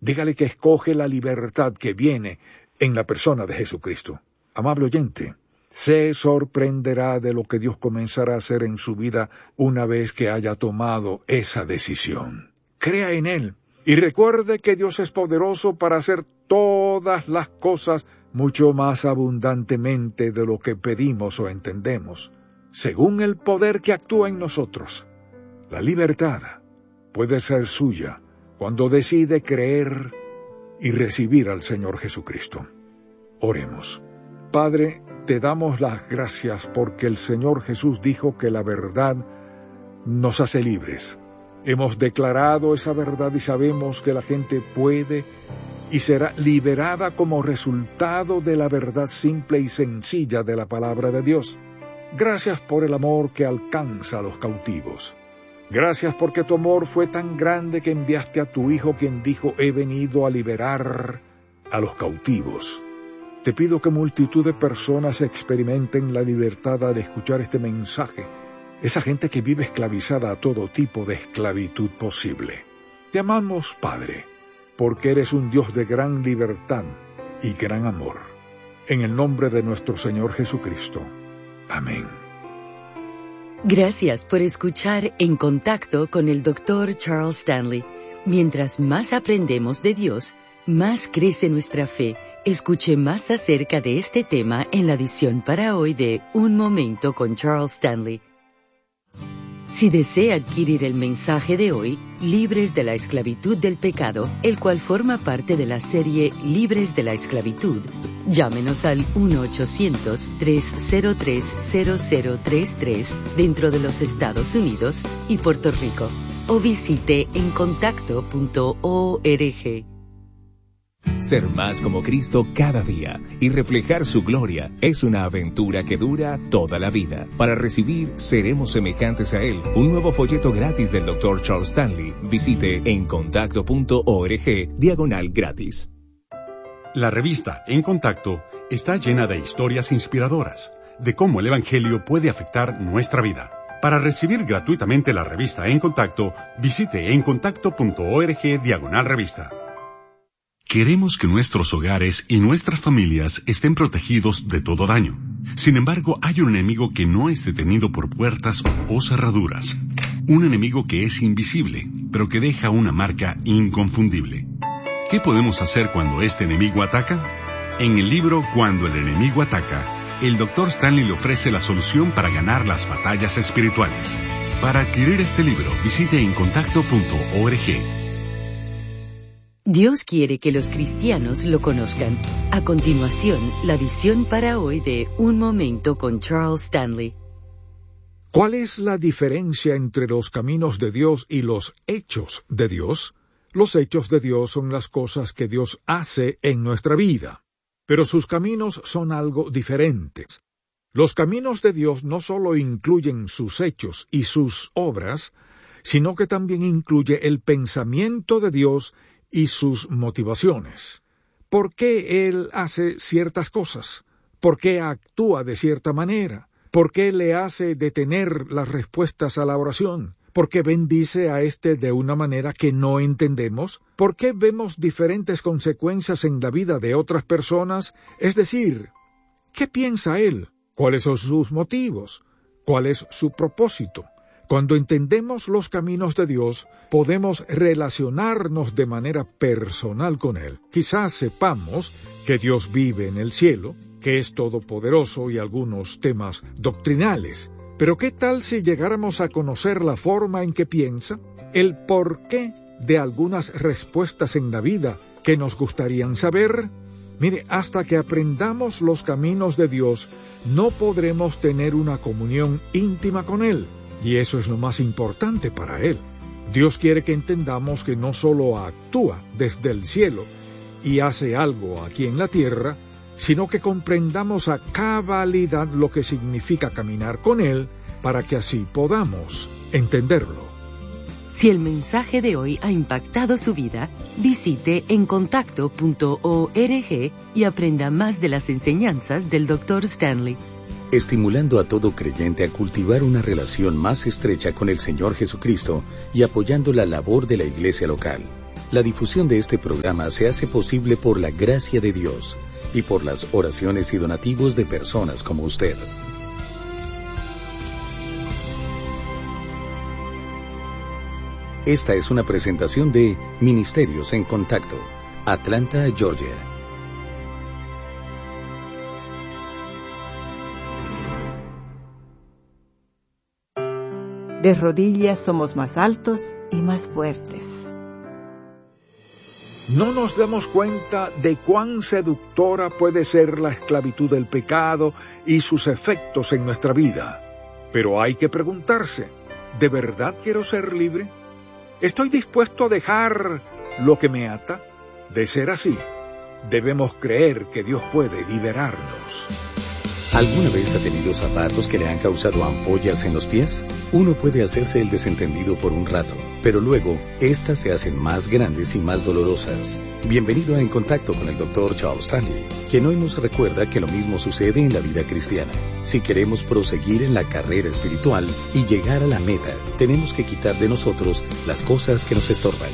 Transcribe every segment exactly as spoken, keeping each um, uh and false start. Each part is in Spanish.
Dígale que escoge la libertad que viene en la persona de Jesucristo. Amable oyente, se sorprenderá de lo que Dios comenzará a hacer en su vida una vez que haya tomado esa decisión. Crea en Él y recuerde que Dios es poderoso para hacer todas las cosas mucho más abundantemente de lo que pedimos o entendemos, según el poder que actúa en nosotros. La libertad puede ser suya cuando decide creer y recibir al Señor Jesucristo. Oremos. Padre, te damos las gracias porque el Señor Jesús dijo que la verdad nos hace libres. Hemos declarado esa verdad y sabemos que la gente puede y será liberada como resultado de la verdad simple y sencilla de la palabra de Dios. Gracias por el amor que alcanza a los cautivos. Gracias porque tu amor fue tan grande que enviaste a tu Hijo, quien dijo, he venido a liberar a los cautivos. Te pido que multitud de personas experimenten la libertad al escuchar este mensaje. Esa gente que vive esclavizada a todo tipo de esclavitud posible. Te amamos, Padre, porque eres un Dios de gran libertad y gran amor. En el nombre de nuestro Señor Jesucristo. Amén. Gracias por escuchar En Contacto con el doctor Charles Stanley. Mientras más aprendemos de Dios, más crece nuestra fe. Escuche más acerca de este tema en la edición para hoy de Un Momento con Charles Stanley. Si desea adquirir el mensaje de hoy, Libres de la Esclavitud del Pecado, el cual forma parte de la serie Libres de la Esclavitud, llámenos al uno ochocientos, tres cero tres, cero cero tres tres dentro de los Estados Unidos y Puerto Rico, o visite en contacto punto org. Ser más como Cristo cada día y reflejar su gloria es una aventura que dura toda la vida. Para recibir Seremos Semejantes a Él, un nuevo folleto gratis del doctor Charles Stanley, visite en contacto punto org diagonal gratis. La revista En Contacto está llena de historias inspiradoras de cómo el Evangelio puede afectar nuestra vida. Para recibir gratuitamente la revista En Contacto, visite en contacto punto org diagonal revista. Queremos que nuestros hogares y nuestras familias estén protegidos de todo daño. Sin embargo, hay un enemigo que no es detenido por puertas o cerraduras. Un enemigo que es invisible, pero que deja una marca inconfundible. ¿Qué podemos hacer cuando este enemigo ataca? En el libro Cuando el enemigo ataca, el doctor Stanley le ofrece la solución para ganar las batallas espirituales. Para adquirir este libro, visite en contacto punto org. Dios quiere que los cristianos lo conozcan. A continuación, la visión para hoy de Un Momento con Charles Stanley. ¿Cuál es la diferencia entre los caminos de Dios y los hechos de Dios? Los hechos de Dios son las cosas que Dios hace en nuestra vida, pero sus caminos son algo diferentes. Los caminos de Dios no solo incluyen sus hechos y sus obras, sino que también incluye el pensamiento de Dios y sus motivaciones. ¿Por qué Él hace ciertas cosas? ¿Por qué actúa de cierta manera? ¿Por qué le hace detener las respuestas a la oración? ¿Por qué bendice a éste de una manera que no entendemos? ¿Por qué vemos diferentes consecuencias en la vida de otras personas? Es decir, ¿qué piensa Él? ¿Cuáles son sus motivos? ¿Cuál es su propósito? Cuando entendemos los caminos de Dios, podemos relacionarnos de manera personal con Él. Quizás sepamos que Dios vive en el cielo, que es todopoderoso y algunos temas doctrinales. Pero ¿qué tal si llegáramos a conocer la forma en que piensa, el porqué de algunas respuestas en la vida que nos gustarían saber? Mire, hasta que aprendamos los caminos de Dios, no podremos tener una comunión íntima con Él. Y eso es lo más importante para Él. Dios quiere que entendamos que no solo actúa desde el cielo y hace algo aquí en la tierra, sino que comprendamos a cabalidad lo que significa caminar con Él para que así podamos entenderlo. Si el mensaje de hoy ha impactado su vida, visite en contacto punto org y aprenda más de las enseñanzas del doctor Stanley. Estimulando a todo creyente a cultivar una relación más estrecha con el Señor Jesucristo y apoyando la labor de la iglesia local. La difusión de este programa se hace posible por la gracia de Dios y por las oraciones y donativos de personas como usted. Esta es una presentación de Ministerios en Contacto, Atlanta, Georgia. De rodillas somos más altos y más fuertes. No nos damos cuenta de cuán seductora puede ser la esclavitud del pecado y sus efectos en nuestra vida. Pero hay que preguntarse, ¿de verdad quiero ser libre? ¿Estoy dispuesto a dejar lo que me ata? De ser así, debemos creer que Dios puede liberarnos. ¿Alguna vez ha tenido zapatos que le han causado ampollas en los pies? Uno puede hacerse el desentendido por un rato, pero luego, estas se hacen más grandes y más dolorosas. Bienvenido a En Contacto con el doctor Charles Stanley, quien hoy nos recuerda que lo mismo sucede en la vida cristiana. Si queremos proseguir en la carrera espiritual y llegar a la meta, tenemos que quitar de nosotros las cosas que nos estorban.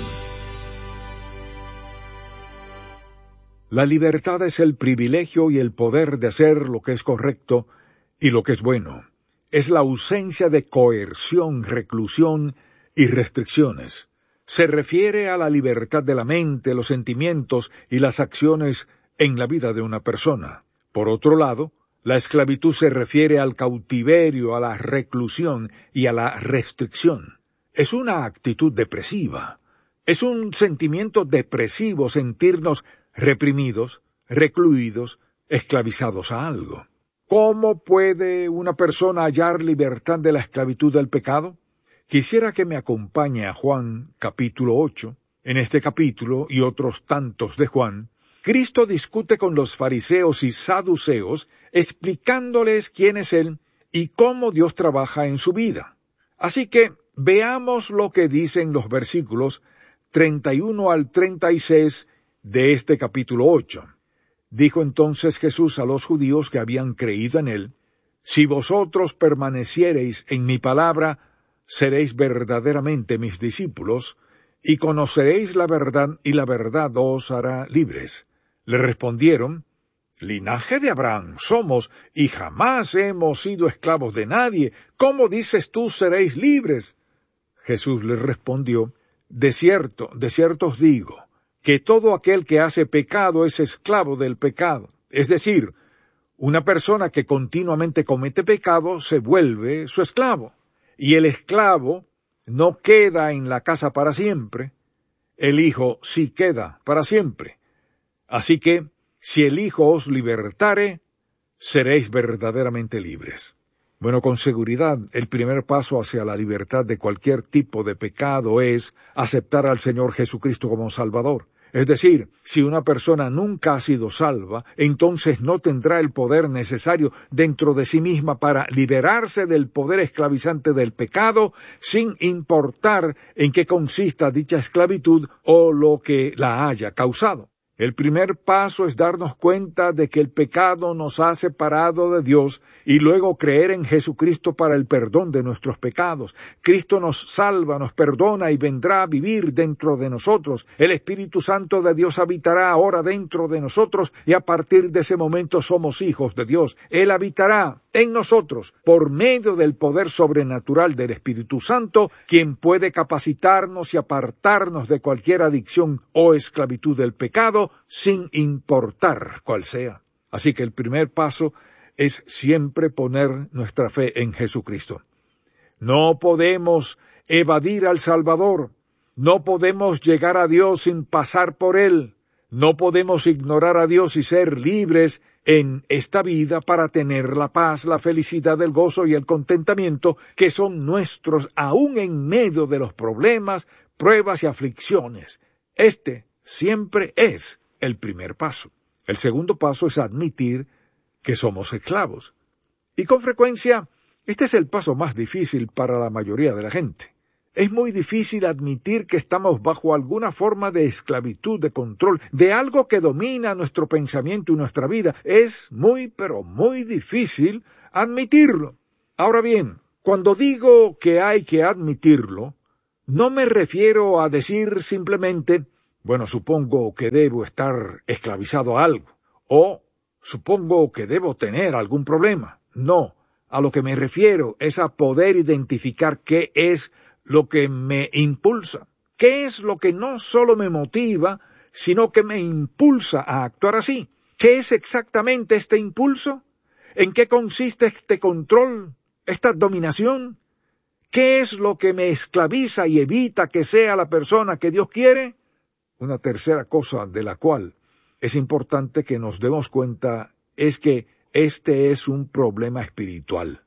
La libertad es el privilegio y el poder de hacer lo que es correcto y lo que es bueno. Es la ausencia de coerción, reclusión y restricciones. Se refiere a la libertad de la mente, los sentimientos y las acciones en la vida de una persona. Por otro lado, la esclavitud se refiere al cautiverio, a la reclusión y a la restricción. Es una actitud depresiva. Es un sentimiento depresivo sentirnos reprimidos, recluidos, esclavizados a algo. ¿Cómo puede una persona hallar libertad de la esclavitud del pecado? Quisiera que me acompañe a Juan capítulo ocho. En este capítulo y otros tantos de Juan, Cristo discute con los fariseos y saduceos, explicándoles quién es Él y cómo Dios trabaja en su vida. Así que veamos lo que dicen los versículos treinta y uno al treinta y seis de este capítulo ocho. Dijo entonces Jesús a los judíos que habían creído en él: Si vosotros permaneciereis en mi palabra, seréis verdaderamente mis discípulos, y conoceréis la verdad, y la verdad os hará libres. Le respondieron: Linaje de Abraham somos, y jamás hemos sido esclavos de nadie. ¿Cómo dices tú seréis libres? Jesús les respondió: De cierto, de cierto os digo, que todo aquel que hace pecado es esclavo del pecado. Es decir, una persona que continuamente comete pecado se vuelve su esclavo. Y el esclavo no queda en la casa para siempre. El Hijo sí queda para siempre. Así que, si el Hijo os libertare, seréis verdaderamente libres. Bueno, con seguridad, el primer paso hacia la libertad de cualquier tipo de pecado es aceptar al Señor Jesucristo como Salvador. Es decir, si una persona nunca ha sido salva, entonces no tendrá el poder necesario dentro de sí misma para liberarse del poder esclavizante del pecado, sin importar en qué consista dicha esclavitud o lo que la haya causado. El primer paso es darnos cuenta de que el pecado nos ha separado de Dios y luego creer en Jesucristo para el perdón de nuestros pecados. Cristo nos salva, nos perdona y vendrá a vivir dentro de nosotros. El Espíritu Santo de Dios habitará ahora dentro de nosotros y a partir de ese momento somos hijos de Dios. Él habitará en nosotros por medio del poder sobrenatural del Espíritu Santo, quien puede capacitarnos y apartarnos de cualquier adicción o esclavitud del pecado, sin importar cuál sea. Así que el primer paso es siempre poner nuestra fe en Jesucristo. No podemos evadir al Salvador, no podemos llegar a Dios sin pasar por Él, no podemos ignorar a Dios y ser libres en esta vida para tener la paz, la felicidad, el gozo y el contentamiento que son nuestros aún en medio de los problemas, pruebas y aflicciones. Este siempre es el primer paso. El segundo paso es admitir que somos esclavos. Y con frecuencia, este es el paso más difícil para la mayoría de la gente. Es muy difícil admitir que estamos bajo alguna forma de esclavitud, de control, de algo que domina nuestro pensamiento y nuestra vida. Es muy, pero muy difícil admitirlo. Ahora bien, cuando digo que hay que admitirlo, no me refiero a decir simplemente Bueno, supongo que debo estar esclavizado a algo, o supongo que debo tener algún problema. No, a lo que me refiero es a poder identificar qué es lo que me impulsa, qué es lo que no solo me motiva, sino que me impulsa a actuar así. ¿Qué es exactamente este impulso? ¿En qué consiste este control, esta dominación? ¿Qué es lo que me esclaviza y evita que sea la persona que Dios quiere? Una tercera cosa de la cual es importante que nos demos cuenta es que este es un problema espiritual.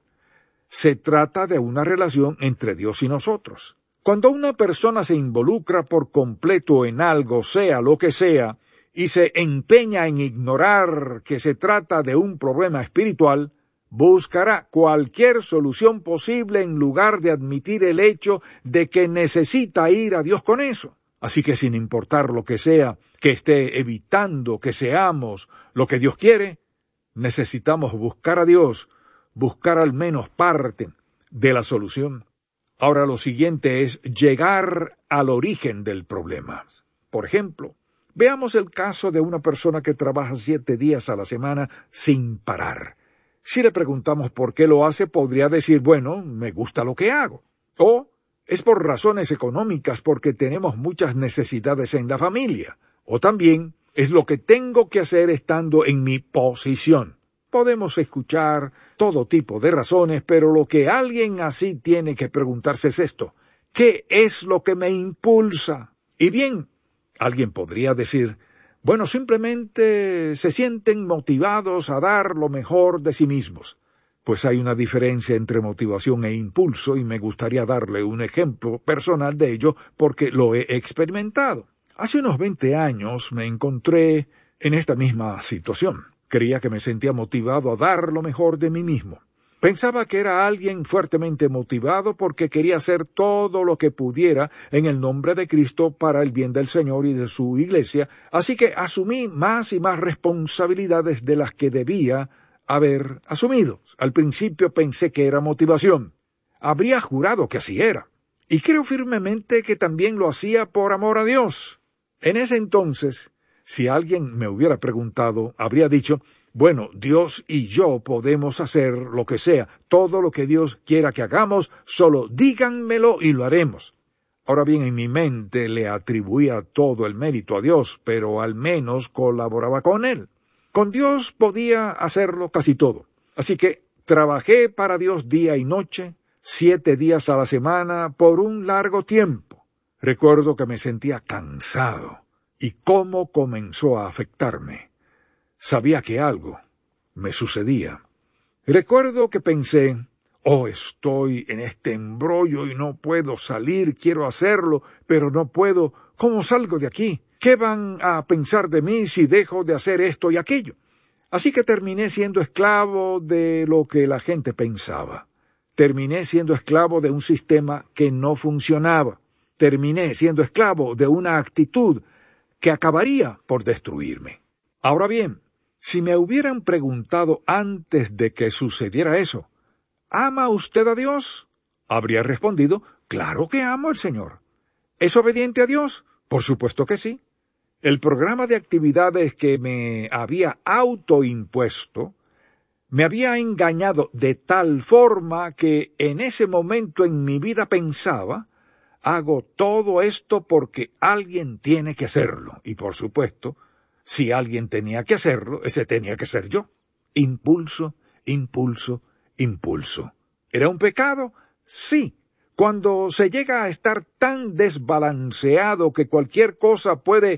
Se trata de una relación entre Dios y nosotros. Cuando una persona se involucra por completo en algo, sea lo que sea, y se empeña en ignorar que se trata de un problema espiritual, buscará cualquier solución posible en lugar de admitir el hecho de que necesita ir a Dios con eso. Así que sin importar lo que sea que esté evitando que seamos lo que Dios quiere, necesitamos buscar a Dios, buscar al menos parte de la solución. Ahora lo siguiente es llegar al origen del problema. Por ejemplo, veamos el caso de una persona que trabaja siete días a la semana sin parar. Si le preguntamos por qué lo hace, podría decir, bueno, me gusta lo que hago. O es por razones económicas porque tenemos muchas necesidades en la familia. O también es lo que tengo que hacer estando en mi posición. Podemos escuchar todo tipo de razones, pero lo que alguien así tiene que preguntarse es esto. ¿Qué es lo que me impulsa? Y bien, alguien podría decir, bueno, simplemente se sienten motivados a dar lo mejor de sí mismos. Pues hay una diferencia entre motivación e impulso y me gustaría darle un ejemplo personal de ello porque lo he experimentado. Hace unos veinte años me encontré en esta misma situación. Creía que me sentía motivado a dar lo mejor de mí mismo. Pensaba que era alguien fuertemente motivado porque quería hacer todo lo que pudiera en el nombre de Cristo para el bien del Señor y de su iglesia, así que asumí más y más responsabilidades de las que debía haber asumido. Al principio pensé que era motivación. Habría jurado que así era. Y creo firmemente que también lo hacía por amor a Dios. En ese entonces, si alguien me hubiera preguntado, habría dicho, bueno, Dios y yo podemos hacer lo que sea, todo lo que Dios quiera que hagamos, solo díganmelo y lo haremos. Ahora bien, en mi mente le atribuía todo el mérito a Dios, pero al menos colaboraba con Él. Con Dios podía hacerlo casi todo. Así que trabajé para Dios día y noche, siete días a la semana, por un largo tiempo. Recuerdo que me sentía cansado. ¿Y cómo comenzó a afectarme? Sabía que algo me sucedía. Recuerdo que pensé, oh, estoy en este embrollo y no puedo salir, quiero hacerlo, pero no puedo. ¿Cómo salgo de aquí? ¿Qué van a pensar de mí si dejo de hacer esto y aquello? Así que terminé siendo esclavo de lo que la gente pensaba. Terminé siendo esclavo de un sistema que no funcionaba. Terminé siendo esclavo de una actitud que acabaría por destruirme. Ahora bien, si me hubieran preguntado antes de que sucediera eso, ¿ama usted a Dios? Habría respondido, claro que amo al Señor. ¿Es obediente a Dios? Por supuesto que sí. El programa de actividades que me había autoimpuesto me había engañado de tal forma que en ese momento en mi vida pensaba, hago todo esto porque alguien tiene que hacerlo. Y por supuesto, si alguien tenía que hacerlo, ese tenía que ser yo. Impulso, impulso, impulso. ¿Era un pecado? Sí. Cuando se llega a estar tan desbalanceado que cualquier cosa puede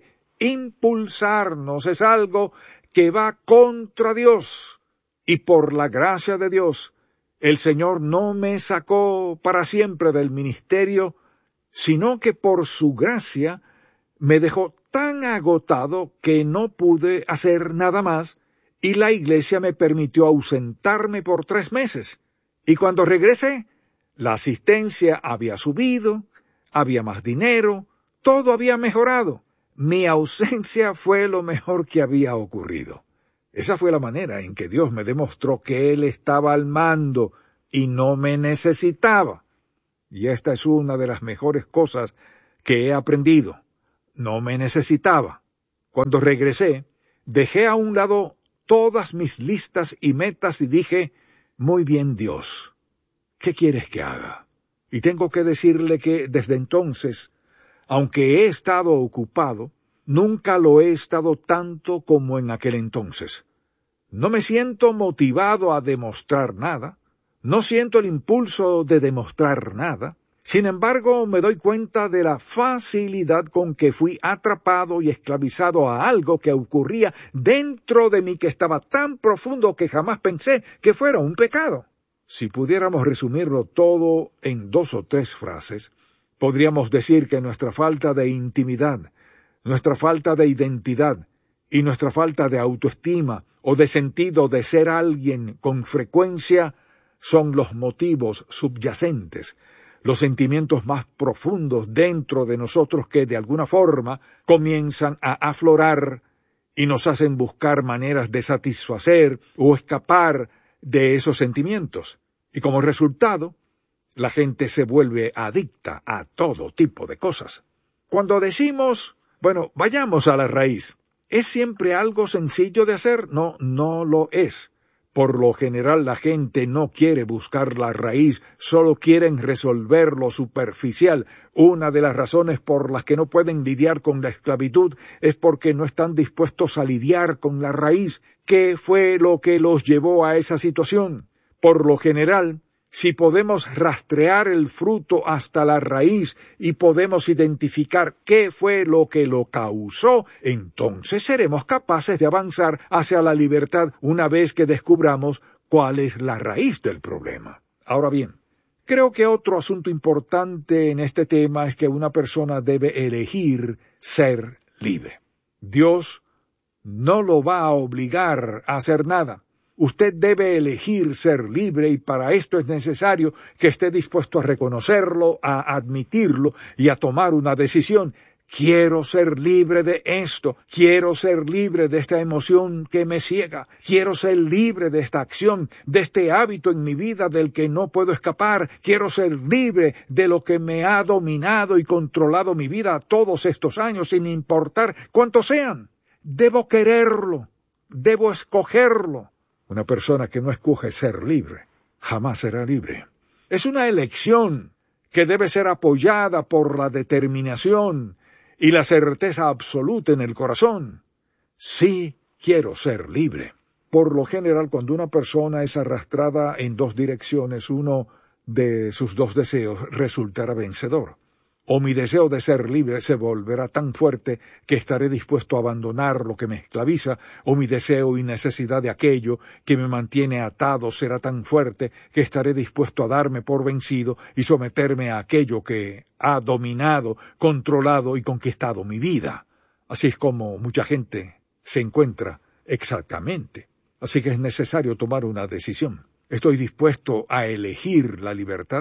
impulsarnos, es algo que va contra Dios. Y por la gracia de Dios, el Señor no me sacó para siempre del ministerio, sino que por su gracia me dejó tan agotado que no pude hacer nada más, y la iglesia me permitió ausentarme por tres meses. Y cuando regresé, la asistencia había subido, había más dinero, todo había mejorado. Mi ausencia fue lo mejor que había ocurrido. Esa fue la manera en que Dios me demostró que Él estaba al mando y no me necesitaba. Y esta es una de las mejores cosas que he aprendido. no me necesitaba. Cuando regresé, dejé a un lado todas mis listas y metas y dije, muy bien Dios, ¿qué quieres que haga? Y tengo que decirle que desde entonces, aunque he estado ocupado, nunca lo he estado tanto como en aquel entonces. No me siento motivado a demostrar nada, no siento el impulso de demostrar nada. Sin embargo, me doy cuenta de la facilidad con que fui atrapado y esclavizado a algo que ocurría dentro de mí que estaba tan profundo que jamás pensé que fuera un pecado. Si pudiéramos resumirlo todo en dos o tres frases, podríamos decir que nuestra falta de intimidad, nuestra falta de identidad y nuestra falta de autoestima o de sentido de ser alguien con frecuencia son los motivos subyacentes, los sentimientos más profundos dentro de nosotros que de alguna forma comienzan a aflorar y nos hacen buscar maneras de satisfacer o escapar de esos sentimientos. Y como resultado, la gente se vuelve adicta a todo tipo de cosas. Cuando decimos, bueno, vayamos a la raíz, ¿es siempre algo sencillo de hacer? No, no lo es. Por lo general la gente no quiere buscar la raíz, solo quieren resolver lo superficial. Una de las razones por las que no pueden lidiar con la esclavitud es porque no están dispuestos a lidiar con la raíz. ¿Qué fue lo que los llevó a esa situación? Por lo general, si podemos rastrear el fruto hasta la raíz y podemos identificar qué fue lo que lo causó, entonces seremos capaces de avanzar hacia la libertad una vez que descubramos cuál es la raíz del problema. Ahora bien, creo que otro asunto importante en este tema es que una persona debe elegir ser libre. Dios no lo va a obligar a hacer nada. Usted debe elegir ser libre y para esto es necesario que esté dispuesto a reconocerlo, a admitirlo y a tomar una decisión. Quiero ser libre de esto, quiero ser libre de esta emoción que me ciega, quiero ser libre de esta acción, de este hábito en mi vida del que no puedo escapar, quiero ser libre de lo que me ha dominado y controlado mi vida todos estos años sin importar cuántos sean. Debo quererlo, debo escogerlo. Una persona que no escoge ser libre, jamás será libre. Es una elección que debe ser apoyada por la determinación y la certeza absoluta en el corazón. Sí quiero ser libre. Por lo general, cuando una persona es arrastrada en dos direcciones, uno de sus dos deseos resultará vencedor. O mi deseo de ser libre se volverá tan fuerte que estaré dispuesto a abandonar lo que me esclaviza, o mi deseo y necesidad de aquello que me mantiene atado será tan fuerte que estaré dispuesto a darme por vencido y someterme a aquello que ha dominado, controlado y conquistado mi vida. Así es como mucha gente se encuentra exactamente. Así que es necesario tomar una decisión. ¿Estoy dispuesto a elegir la libertad?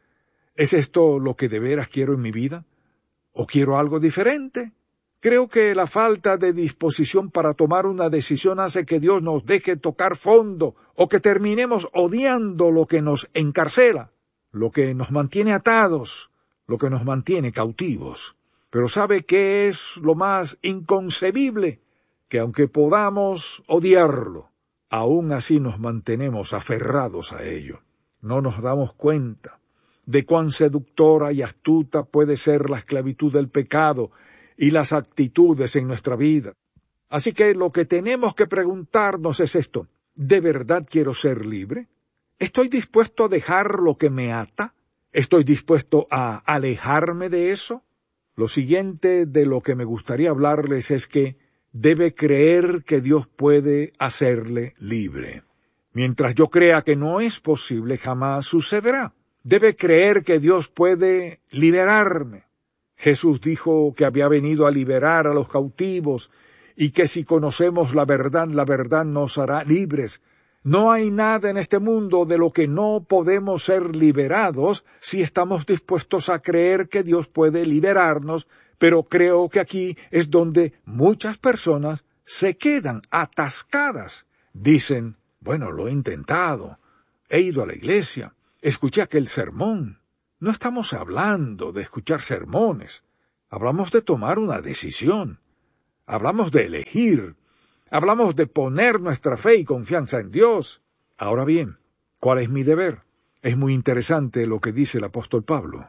¿Es esto lo que de veras quiero en mi vida? ¿O quiero algo diferente? Creo que la falta de disposición para tomar una decisión hace que Dios nos deje tocar fondo o que terminemos odiando lo que nos encarcela, lo que nos mantiene atados, lo que nos mantiene cautivos. Pero ¿sabe qué es lo más inconcebible? Que aunque podamos odiarlo, aún así nos mantenemos aferrados a ello. No nos damos cuenta de cuán seductora y astuta puede ser la esclavitud del pecado y las actitudes en nuestra vida. Así que lo que tenemos que preguntarnos es esto: ¿de verdad quiero ser libre? ¿Estoy dispuesto a dejar lo que me ata? ¿Estoy dispuesto a alejarme de eso? Lo siguiente de lo que me gustaría hablarles es que debe creer que Dios puede hacerle libre. Mientras yo crea que no es posible, jamás sucederá. Debe creer que Dios puede liberarme. Jesús dijo que había venido a liberar a los cautivos y que si conocemos la verdad, la verdad nos hará libres. No hay nada en este mundo de lo que no podemos ser liberados si estamos dispuestos a creer que Dios puede liberarnos, pero creo que aquí es donde muchas personas se quedan atascadas. Dicen, bueno, lo he intentado, he ido a la iglesia, escuché aquel sermón. No estamos hablando de escuchar sermones. Hablamos de tomar una decisión. Hablamos de elegir. Hablamos de poner nuestra fe y confianza en Dios. Ahora bien, ¿cuál es mi deber? Es muy interesante lo que dice el apóstol Pablo.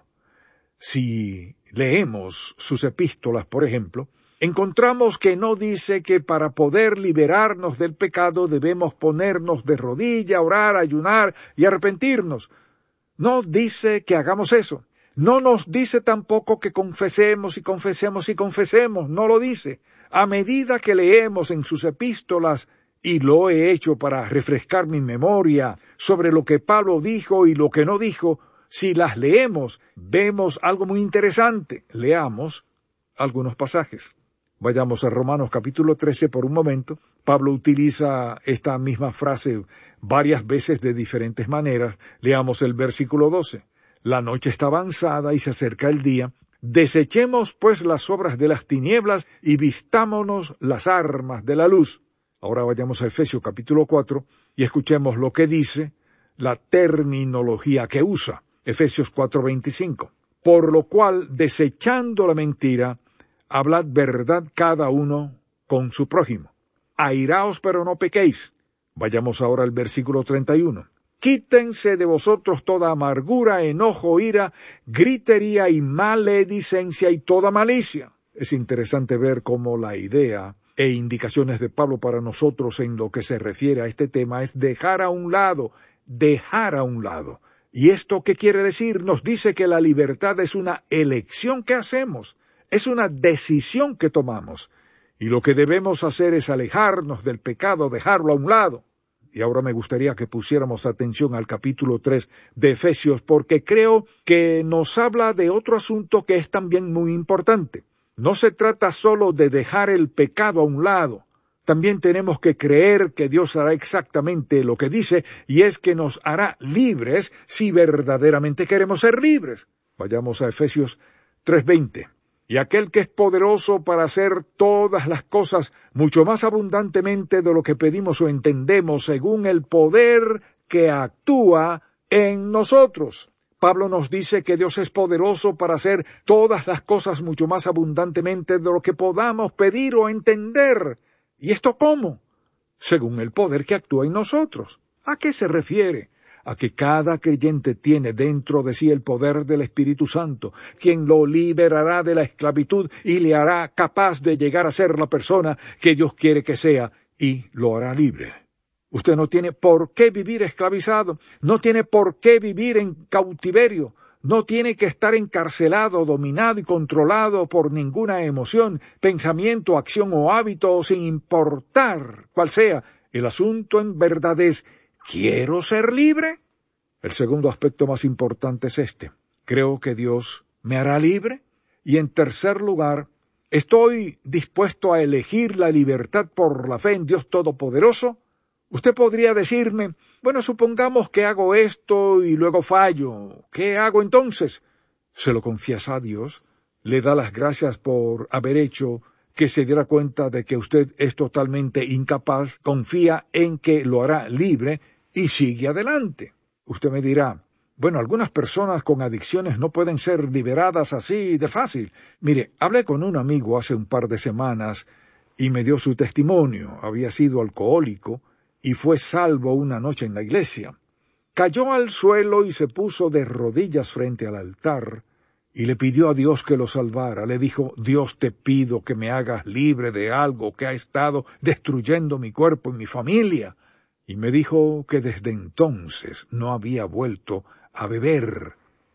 Si leemos sus epístolas, por ejemplo, encontramos que no dice que para poder liberarnos del pecado debemos ponernos de rodilla, orar, ayunar y arrepentirnos. No dice que hagamos eso. No nos dice tampoco que confesemos y confesemos y confesemos. No lo dice. A medida que leemos en sus epístolas, y lo he hecho para refrescar mi memoria sobre lo que Pablo dijo y lo que no dijo, si las leemos, vemos algo muy interesante. Leamos algunos pasajes. Vayamos a Romanos capítulo trece por un momento. Pablo utiliza esta misma frase varias veces de diferentes maneras. Leamos el versículo doce. La noche está avanzada y se acerca el día. Desechemos pues las obras de las tinieblas y vistámonos las armas de la luz. Ahora vayamos a Efesios capítulo cuatro y escuchemos lo que dice la terminología que usa. Efesios cuatro veinticinco. Por lo cual, desechando la mentira, hablad verdad cada uno con su prójimo. Airaos, pero no pequéis. Vayamos ahora al versículo treinta y uno. Quítense de vosotros toda amargura, enojo, ira, gritería y maledicencia y toda malicia. Es interesante ver cómo la idea e indicaciones de Pablo para nosotros en lo que se refiere a este tema es dejar a un lado, dejar a un lado. ¿Y esto qué quiere decir? Nos dice que la libertad es una elección que hacemos, es una decisión que tomamos. Y lo que debemos hacer es alejarnos del pecado, dejarlo a un lado. Y ahora me gustaría que pusiéramos atención al capítulo tres de Efesios, porque creo que nos habla de otro asunto que es también muy importante. No se trata solo de dejar el pecado a un lado. También tenemos que creer que Dios hará exactamente lo que dice, y es que nos hará libres si verdaderamente queremos ser libres. Vayamos a Efesios tres veinte. Y aquel que es poderoso para hacer todas las cosas mucho más abundantemente de lo que pedimos o entendemos, según el poder que actúa en nosotros. Pablo nos dice que Dios es poderoso para hacer todas las cosas mucho más abundantemente de lo que podamos pedir o entender. ¿Y esto cómo? Según el poder que actúa en nosotros. ¿A qué se refiere? A que cada creyente tiene dentro de sí el poder del Espíritu Santo, quien lo liberará de la esclavitud y le hará capaz de llegar a ser la persona que Dios quiere que sea, y lo hará libre. Usted no tiene por qué vivir esclavizado, no tiene por qué vivir en cautiverio, no tiene que estar encarcelado, dominado y controlado por ninguna emoción, pensamiento, acción o hábito, sin importar cuál sea. El asunto en verdad es, ¿quiero ser libre? El segundo aspecto más importante es este. Creo que Dios me hará libre. Y en tercer lugar, ¿estoy dispuesto a elegir la libertad por la fe en Dios Todopoderoso? Usted podría decirme, bueno, supongamos que hago esto y luego fallo. ¿Qué hago entonces? Se lo confiesa a Dios, le da las gracias por haber hecho que se diera cuenta de que usted es totalmente incapaz, confía en que lo hará libre y sigue adelante. Usted me dirá, bueno, algunas personas con adicciones no pueden ser liberadas así de fácil. Mire, hablé con un amigo hace un par de semanas y me dio su testimonio. Había sido alcohólico y fue salvo una noche en la iglesia. Cayó al suelo y se puso de rodillas frente al altar y le pidió a Dios que lo salvara. Le dijo, Dios, te pido que me hagas libre de algo que ha estado destruyendo mi cuerpo y mi familia. Y me dijo que desde entonces no había vuelto a beber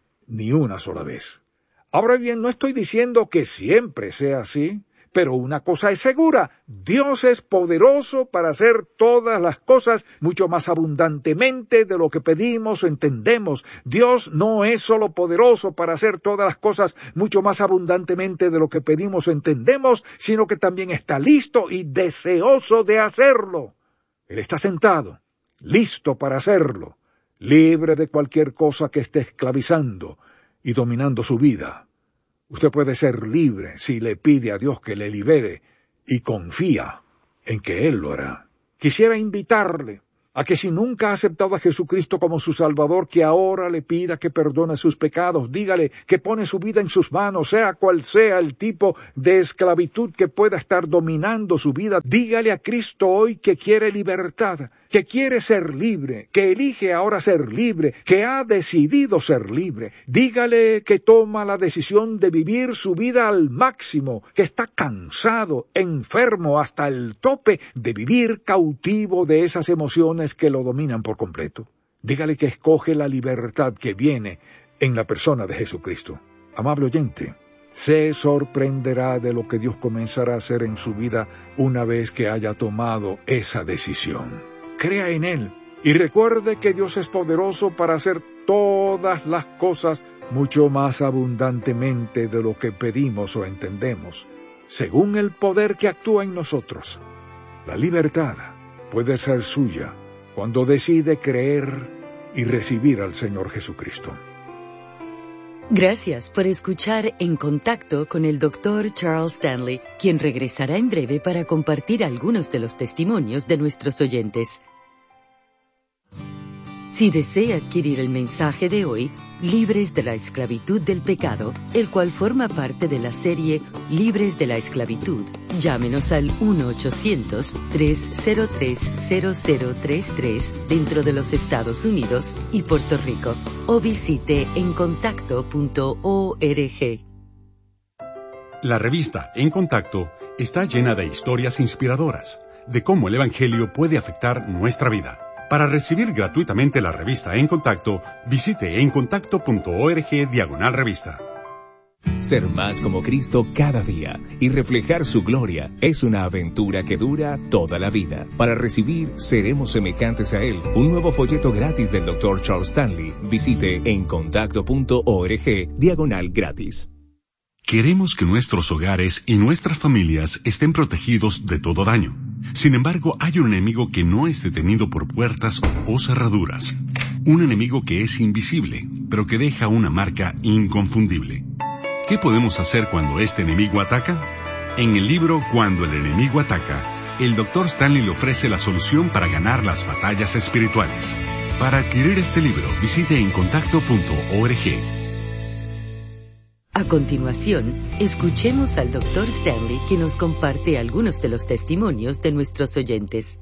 ni una sola vez. Ahora bien, no estoy diciendo que siempre sea así, pero una cosa es segura, Dios es poderoso para hacer todas las cosas mucho más abundantemente de lo que pedimos o entendemos. Dios no es solo poderoso para hacer todas las cosas mucho más abundantemente de lo que pedimos o entendemos, sino que también está listo y deseoso de hacerlo. Él está sentado, listo para hacerlo, libre de cualquier cosa que esté esclavizando y dominando su vida. Usted puede ser libre si le pide a Dios que le libere y confía en que Él lo hará. Quisiera invitarle A que si nunca ha aceptado a Jesucristo como su Salvador, que ahora le pida que perdone sus pecados. Dígale que pone su vida en sus manos, sea cual sea el tipo de esclavitud que pueda estar dominando su vida. Dígale a Cristo hoy que quiere libertad, que quiere ser libre, que elige ahora ser libre, que ha decidido ser libre. Dígale que toma la decisión de vivir su vida al máximo, que está cansado, enfermo hasta el tope de vivir cautivo de esas emociones que lo dominan por completo. Dígale que escoge la libertad que viene en la persona de Jesucristo. Amable oyente, se sorprenderá de lo que Dios comenzará a hacer en su vida una vez que haya tomado esa decisión. Crea en Él y recuerde que Dios es poderoso para hacer todas las cosas mucho más abundantemente de lo que pedimos o entendemos, según el poder que actúa en nosotros. La libertad puede ser suya cuando decide creer y recibir al Señor Jesucristo. Gracias por escuchar En Contacto con el doctor Charles Stanley, quien regresará en breve para compartir algunos de los testimonios de nuestros oyentes. Si desea adquirir el mensaje de hoy, Libres de la Esclavitud del Pecado, el cual forma parte de la serie Libres de la Esclavitud, llámenos al uno ochocientos, tres cero tres, cero cero tres tres dentro de los Estados Unidos y Puerto Rico, o visite en contacto punto org. La revista En Contacto está llena de historias inspiradoras de cómo el Evangelio puede afectar nuestra vida. Para recibir gratuitamente la revista En Contacto, visite en contacto punto org diagonal revista. Ser más como Cristo cada día y reflejar su gloria es una aventura que dura toda la vida. Para recibir Seremos Semejantes a Él, un nuevo folleto gratis del doctor Charles Stanley, visite en contacto punto org diagonal gratis. Queremos que nuestros hogares y nuestras familias estén protegidos de todo daño. Sin embargo, hay un enemigo que no es detenido por puertas o cerraduras. Un enemigo que es invisible, pero que deja una marca inconfundible. ¿Qué podemos hacer cuando este enemigo ataca? En el libro Cuando el enemigo ataca, el doctor Stanley le ofrece la solución para ganar las batallas espirituales. Para adquirir este libro, visite en contacto punto org. A continuación, escuchemos al doctor Stanley, que nos comparte algunos de los testimonios de nuestros oyentes.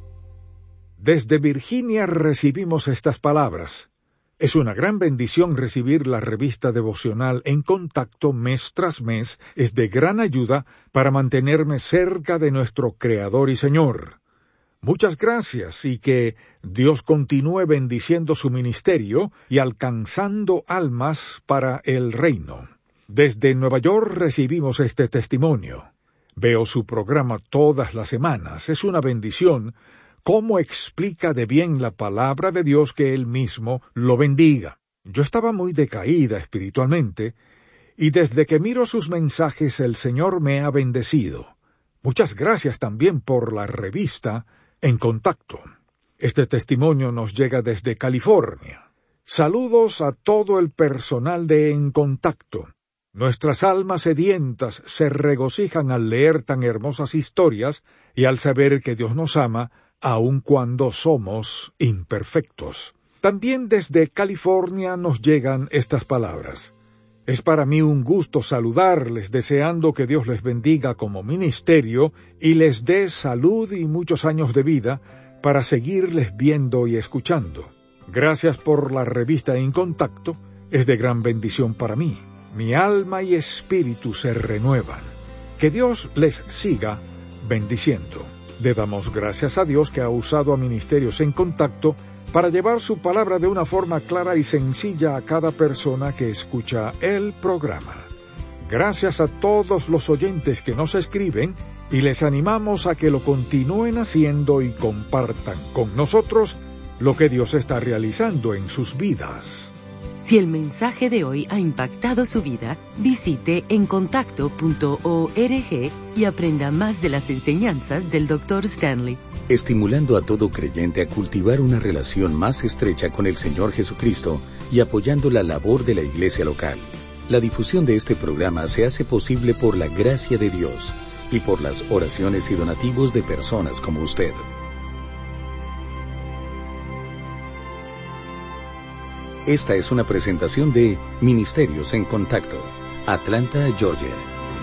Desde Virginia recibimos estas palabras. Es una gran bendición recibir la revista devocional En Contacto mes tras mes. Es de gran ayuda para mantenerme cerca de nuestro Creador y Señor. Muchas gracias y que Dios continúe bendiciendo su ministerio y alcanzando almas para el reino. Desde Nueva York recibimos este testimonio. Veo su programa todas las semanas. Es una bendición. ¿Cómo explica de bien la palabra de Dios? Que Él mismo lo bendiga. Yo estaba muy decaída espiritualmente, y desde que miro sus mensajes el Señor me ha bendecido. Muchas gracias también por la revista En Contacto. Este testimonio nos llega desde California. Saludos a todo el personal de En Contacto. Nuestras almas sedientas se regocijan al leer tan hermosas historias y al saber que Dios nos ama, aun cuando somos imperfectos. También desde California nos llegan estas palabras. Es para mí un gusto saludarles, deseando que Dios les bendiga como ministerio y les dé salud y muchos años de vida para seguirles viendo y escuchando. Gracias por la revista En Contacto, es de gran bendición para mí. Mi alma y espíritu se renuevan. Que Dios les siga bendiciendo. Le damos gracias a Dios que ha usado a Ministerios En Contacto para llevar su palabra de una forma clara y sencilla a cada persona que escucha el programa. Gracias a todos los oyentes que nos escriben y les animamos a que lo continúen haciendo y compartan con nosotros lo que Dios está realizando en sus vidas. Si el mensaje de hoy ha impactado su vida, visite en contacto punto org y aprenda más de las enseñanzas del doctor Stanley. Estimulando a todo creyente a cultivar una relación más estrecha con el Señor Jesucristo y apoyando la labor de la iglesia local. La difusión de este programa se hace posible por la gracia de Dios y por las oraciones y donativos de personas como usted. Esta es una presentación de Ministerios en Contacto, Atlanta, Georgia.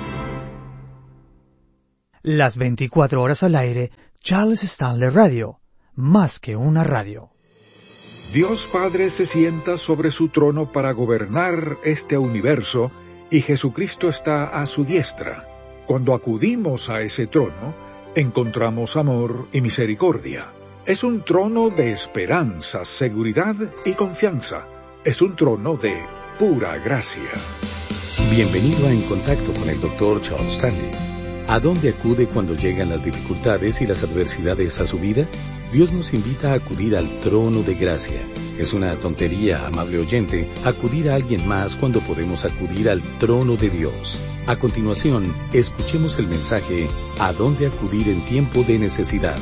Las veinticuatro horas al aire, Charles Stanley Radio, más que una radio. Dios Padre se sienta sobre su trono para gobernar este universo y Jesucristo está a su diestra. Cuando acudimos a ese trono, encontramos amor y misericordia. Es un trono de esperanza, seguridad y confianza. Es un trono de pura gracia. Bienvenido a En Contacto con el doctor Charles Stanley. ¿A dónde acude cuando llegan las dificultades y las adversidades a su vida? Dios nos invita a acudir al trono de gracia. Es una tontería, amable oyente, acudir a alguien más cuando podemos acudir al trono de Dios. A continuación, escuchemos el mensaje ¿A dónde acudir en tiempo de necesidad?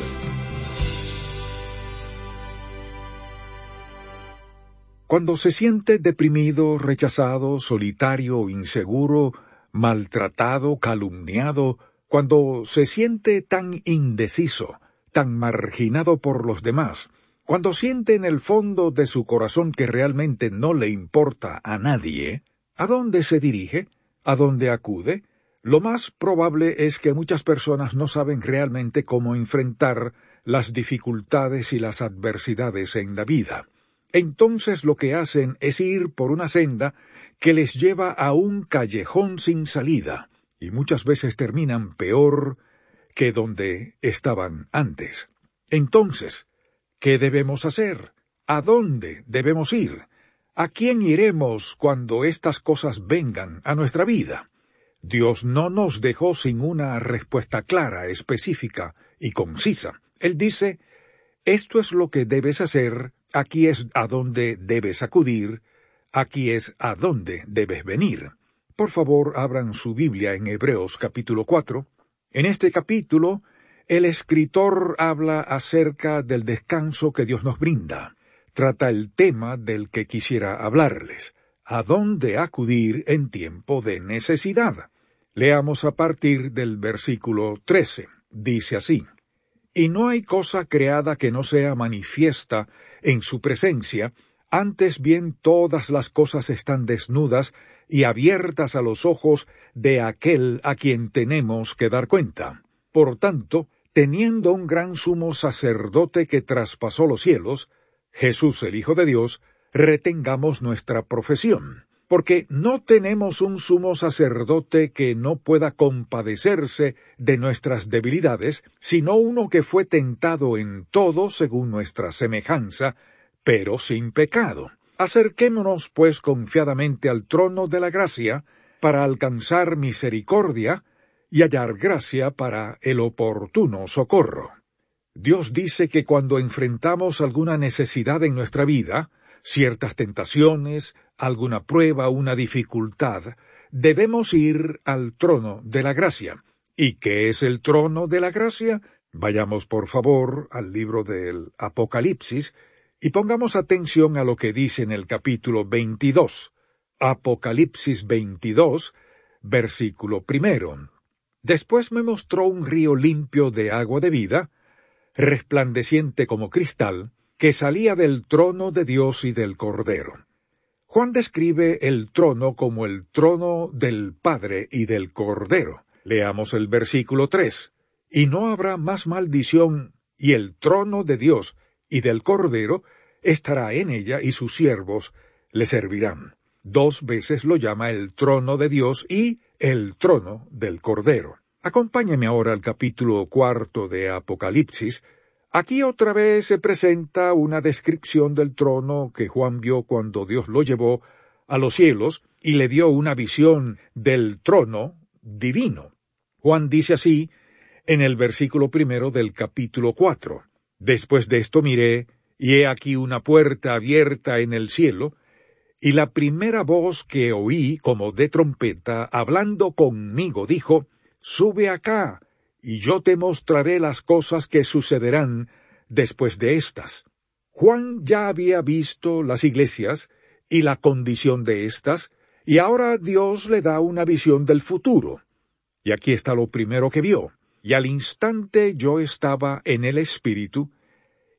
Cuando se siente deprimido, rechazado, solitario, inseguro, maltratado, calumniado, cuando se siente tan indeciso, tan marginado por los demás, cuando siente en el fondo de su corazón que realmente no le importa a nadie, ¿a dónde se dirige? ¿A dónde acude? Lo más probable es que muchas personas no saben realmente cómo enfrentar las dificultades y las adversidades en la vida. Entonces lo que hacen es ir por una senda que les lleva a un callejón sin salida, y muchas veces terminan peor que donde estaban antes. Entonces, ¿qué debemos hacer? ¿A dónde debemos ir? ¿A quién iremos cuando estas cosas vengan a nuestra vida? Dios no nos dejó sin una respuesta clara, específica y concisa. Él dice, esto es lo que debes hacer, aquí es a donde debes acudir, aquí es a donde debes venir. Por favor, abran su Biblia en Hebreos capítulo cuatro. En este capítulo, el escritor habla acerca del descanso que Dios nos brinda. Trata el tema del que quisiera hablarles. ¿A dónde acudir en tiempo de necesidad? Leamos a partir del versículo trece. Dice así: Y no hay cosa creada que no sea manifiesta en su presencia, antes bien todas las cosas están desnudas y abiertas a los ojos de aquel a quien tenemos que dar cuenta. Por tanto, teniendo un gran sumo sacerdote que traspasó los cielos, Jesús el Hijo de Dios, retengamos nuestra profesión, porque no tenemos un sumo sacerdote que no pueda compadecerse de nuestras debilidades, sino uno que fue tentado en todo según nuestra semejanza, pero sin pecado. Acerquémonos, pues, confiadamente al trono de la gracia, para alcanzar misericordia y hallar gracia para el oportuno socorro. Dios dice que cuando enfrentamos alguna necesidad en nuestra vida, ciertas tentaciones, alguna prueba, una dificultad, debemos ir al trono de la gracia. ¿Y qué es el trono de la gracia? Vayamos, por favor, al libro del Apocalipsis, y pongamos atención a lo que dice en el capítulo veintidós. Apocalipsis veintidós, versículo primero. Después me mostró un río limpio de agua de vida, resplandeciente como cristal, que salía del trono de Dios y del Cordero. Juan describe el trono como el trono del Padre y del Cordero. Leamos el versículo tres. Y no habrá más maldición, y el trono de Dios y del Cordero estará en ella, y sus siervos le servirán. Dos veces lo llama el trono de Dios y el trono del Cordero. Acompáñeme ahora al capítulo cuarto de Apocalipsis. Aquí otra vez se presenta una descripción del trono que Juan vio cuando Dios lo llevó a los cielos y le dio una visión del trono divino. Juan dice así en el versículo primero del capítulo cuatro. Después de esto miré, y he aquí una puerta abierta en el cielo, y la primera voz que oí como de trompeta, hablando conmigo, dijo, Sube acá, y yo te mostraré las cosas que sucederán después de estas. Juan ya había visto las iglesias y la condición de éstas, y ahora Dios le da una visión del futuro. Y aquí está lo primero que vio. Y al instante yo estaba en el Espíritu,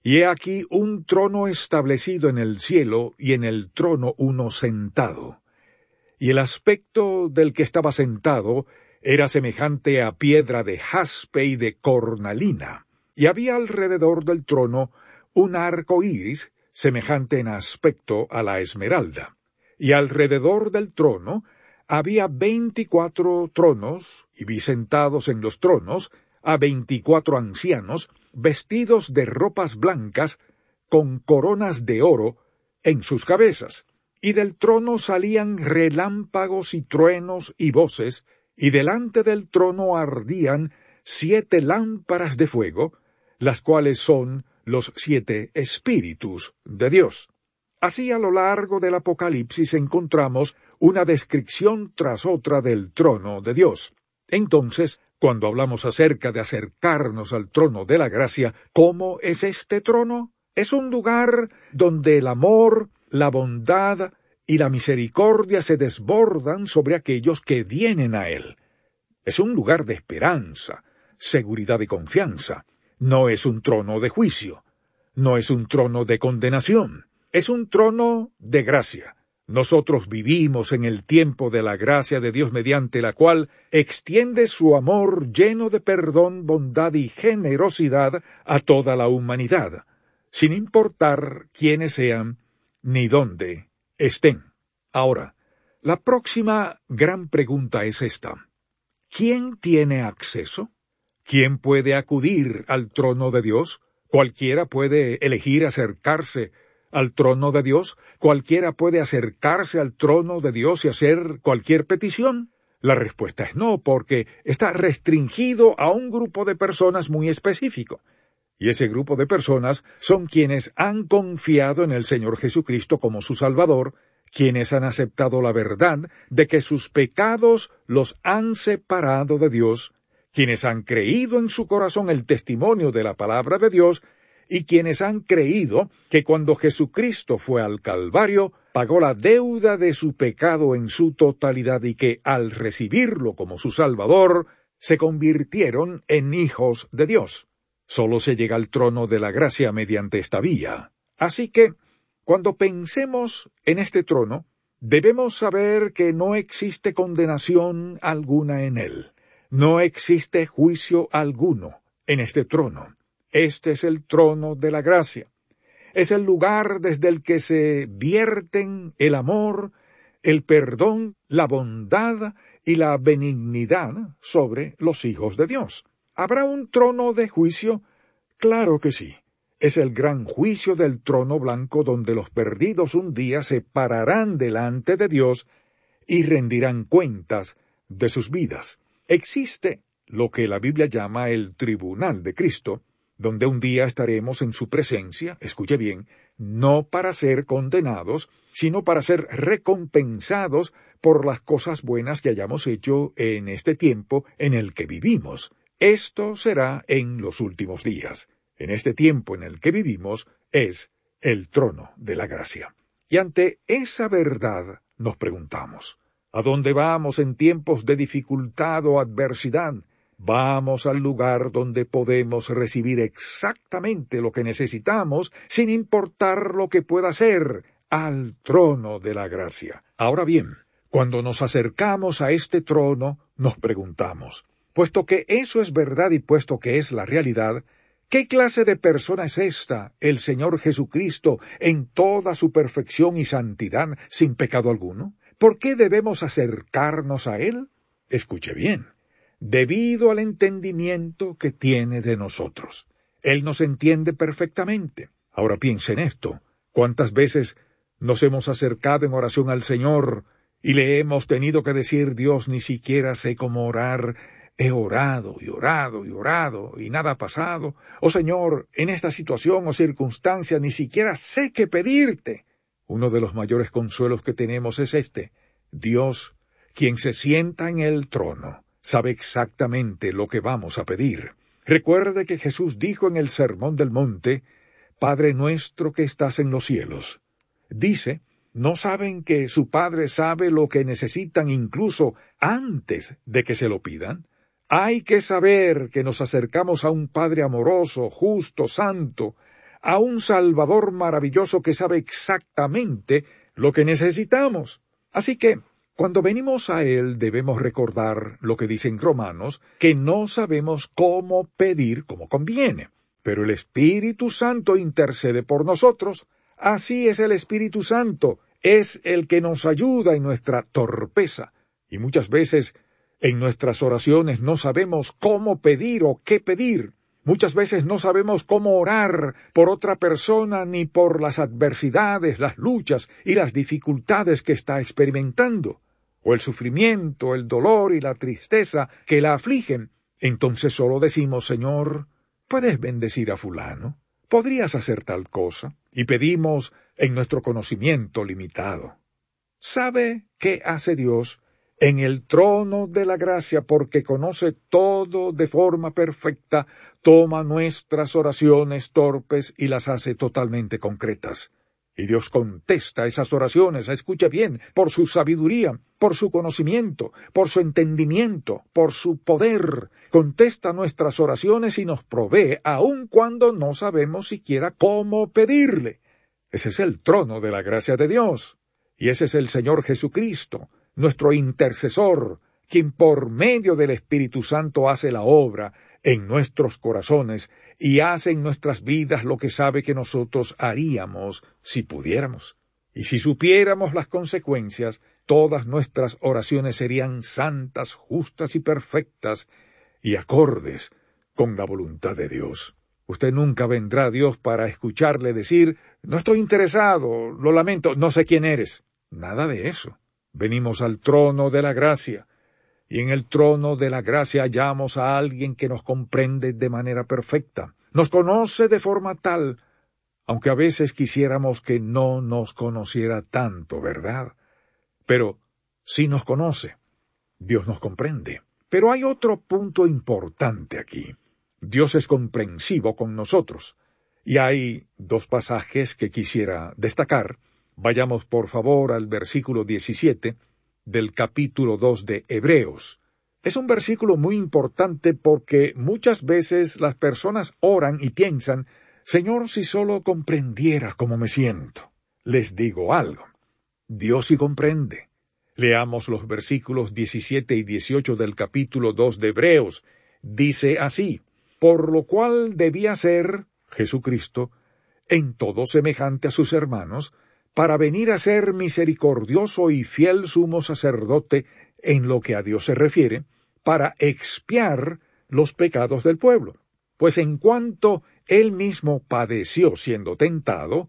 Y he aquí un trono establecido en el cielo, y en el trono uno sentado. Y el aspecto del que estaba sentado era semejante a piedra de jaspe y de cornalina, y había alrededor del trono un arco iris, semejante en aspecto a la esmeralda. Y alrededor del trono había veinticuatro tronos, y vi sentados en los tronos a veinticuatro ancianos, vestidos de ropas blancas, con coronas de oro en sus cabezas. Y del trono salían relámpagos y truenos y voces, y delante del trono ardían siete lámparas de fuego, las cuales son los siete espíritus de Dios. Así a lo largo del Apocalipsis encontramos una descripción tras otra del trono de Dios. Entonces, cuando hablamos acerca de acercarnos al trono de la gracia, ¿cómo es este trono? Es un lugar donde el amor, la bondad y la misericordia se desbordan sobre aquellos que vienen a él. Es un lugar de esperanza, seguridad y confianza. No es un trono de juicio, no es un trono de condenación, es un trono de gracia. Nosotros vivimos en el tiempo de la gracia de Dios, mediante la cual extiende su amor lleno de perdón, bondad y generosidad a toda la humanidad, sin importar quiénes sean ni dónde estén. Ahora, la próxima gran pregunta es esta: ¿quién tiene acceso? ¿Quién puede acudir al trono de Dios? ¿Cualquiera puede elegir acercarse al trono de Dios? ¿Cualquiera puede acercarse al trono de Dios y hacer cualquier petición? La respuesta es no, porque está restringido a un grupo de personas muy específico. Y ese grupo de personas son quienes han confiado en el Señor Jesucristo como su Salvador, quienes han aceptado la verdad de que sus pecados los han separado de Dios, quienes han creído en su corazón el testimonio de la palabra de Dios, y quienes han creído que cuando Jesucristo fue al Calvario, pagó la deuda de su pecado en su totalidad y que, al recibirlo como su Salvador, se convirtieron en hijos de Dios. Solo se llega al trono de la gracia mediante esta vía. Así que, cuando pensemos en este trono, debemos saber que no existe condenación alguna en él. No existe juicio alguno en este trono. Este es el trono de la gracia. Es el lugar desde el que se vierten el amor, el perdón, la bondad y la benignidad sobre los hijos de Dios. ¿Habrá un trono de juicio? Claro que sí. Es el gran juicio del trono blanco, donde los perdidos un día se pararán delante de Dios y rendirán cuentas de sus vidas. Existe lo que la Biblia llama el tribunal de Cristo, donde un día estaremos en su presencia, escuche bien, no para ser condenados, sino para ser recompensados por las cosas buenas que hayamos hecho en este tiempo en el que vivimos. Esto será en los últimos días. En este tiempo en el que vivimos es el trono de la gracia. Y ante esa verdad nos preguntamos, ¿a dónde vamos en tiempos de dificultad o adversidad? Vamos al lugar donde podemos recibir exactamente lo que necesitamos, sin importar lo que pueda ser, al trono de la gracia. Ahora bien, cuando nos acercamos a este trono, nos preguntamos, puesto que eso es verdad y puesto que es la realidad, ¿qué clase de persona es esta, el Señor Jesucristo, en toda su perfección y santidad, sin pecado alguno? ¿Por qué debemos acercarnos a Él? Escuche bien. Debido al entendimiento que tiene de nosotros. Él nos entiende perfectamente. Ahora piense en esto. ¿Cuántas veces nos hemos acercado en oración al Señor y le hemos tenido que decir, Dios, ni siquiera sé cómo orar, he orado y orado y orado y nada ha pasado? Oh Señor, en esta situación o circunstancia ni siquiera sé qué pedirte. Uno de los mayores consuelos que tenemos es este. Dios, quien se sienta en el trono, sabe exactamente lo que vamos a pedir. Recuerde que Jesús dijo en el Sermón del Monte, Padre nuestro que estás en los cielos. Dice, ¿no saben que su Padre sabe lo que necesitan incluso antes de que se lo pidan? Hay que saber que nos acercamos a un Padre amoroso, justo, santo, a un Salvador maravilloso que sabe exactamente lo que necesitamos. Así que, cuando venimos a Él debemos recordar lo que dicen Romanos, que no sabemos cómo pedir como conviene, pero el Espíritu Santo intercede por nosotros. Así es el Espíritu Santo, es el que nos ayuda en nuestra torpeza, y muchas veces en nuestras oraciones no sabemos cómo pedir o qué pedir. Muchas veces no sabemos cómo orar por otra persona ni por las adversidades, las luchas y las dificultades que está experimentando, o el sufrimiento, el dolor y la tristeza que la afligen. Entonces solo decimos: Señor, ¿puedes bendecir a fulano? ¿Podrías hacer tal cosa? Y pedimos en nuestro conocimiento limitado. ¿Sabe qué hace Dios en el trono de la gracia? Porque conoce todo de forma perfecta, toma nuestras oraciones torpes y las hace totalmente concretas. Y Dios contesta esas oraciones, escuche bien, por su sabiduría, por su conocimiento, por su entendimiento, por su poder. Contesta nuestras oraciones y nos provee, aun cuando no sabemos siquiera cómo pedirle. Ese es el trono de la gracia de Dios. Y ese es el Señor Jesucristo, nuestro intercesor, quien por medio del Espíritu Santo hace la obra en nuestros corazones y hace en nuestras vidas lo que sabe que nosotros haríamos si pudiéramos. Y si supiéramos las consecuencias, todas nuestras oraciones serían santas, justas y perfectas, y acordes con la voluntad de Dios. Usted nunca vendrá a Dios para escucharle decir: no estoy interesado, lo lamento, no sé quién eres. Nada de eso. Venimos al trono de la gracia, y en el trono de la gracia hallamos a alguien que nos comprende de manera perfecta, nos conoce de forma tal, aunque a veces quisiéramos que no nos conociera tanto, ¿verdad? Pero sí nos conoce, Dios nos comprende. Pero hay otro punto importante aquí. Dios es comprensivo con nosotros, y hay dos pasajes que quisiera destacar. Vayamos por favor al versículo diecisiete, del capítulo dos de Hebreos. Es un versículo muy importante porque muchas veces las personas oran y piensan: Señor, si solo comprendiera cómo me siento. Les digo algo. Dios sí comprende. Leamos los versículos diecisiete y dieciocho del capítulo dos de Hebreos. Dice así: por lo cual debía ser Jesucristo en todo semejante a sus hermanos, para venir a ser misericordioso y fiel sumo sacerdote en lo que a Dios se refiere, para expiar los pecados del pueblo. Pues en cuanto él mismo padeció siendo tentado,